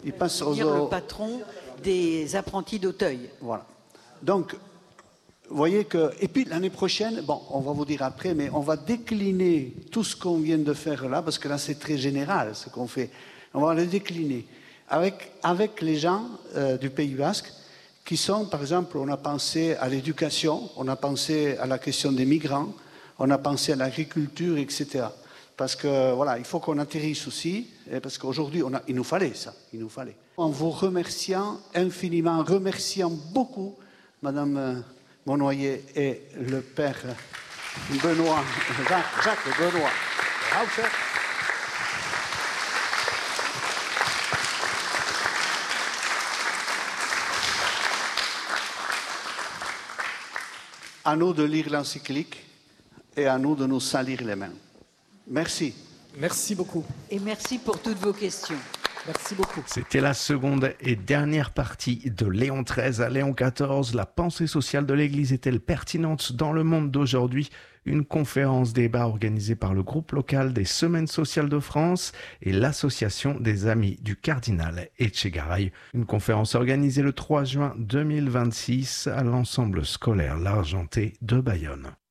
Il passe le patron des apprentis d'Auteuil. Voilà. Donc, vous voyez que... Et puis l'année prochaine, bon, on va vous dire après, mais on va décliner tout ce qu'on vient de faire là, parce que là c'est très général ce qu'on fait. On va le décliner avec les gens du Pays Basque qui sont, par exemple, on a pensé à l'éducation, on a pensé à la question des migrants, on a pensé à l'agriculture, etc. Parce que voilà, il faut qu'on atterrisse aussi, parce qu'aujourd'hui, il nous fallait ça, il nous fallait. En vous remerciant infiniment, remerciant beaucoup Madame Monnoyer et le père Benoît, Jacques Benoît. À nous de lire l'encyclique et à nous de nous salir les mains. Merci. Merci beaucoup. Et merci pour toutes vos questions. Merci beaucoup. C'était la seconde et dernière partie de Léon XIII à Léon XIV. La pensée sociale de l'Église est-elle pertinente dans le monde d'aujourd'hui? Une conférence débat organisée par le groupe local des Semaines sociales de France et l'association des Amis du Cardinal Etchegaray. Une conférence organisée le 3 juin 2026 à l'ensemble scolaire L'Argenté de Bayonne.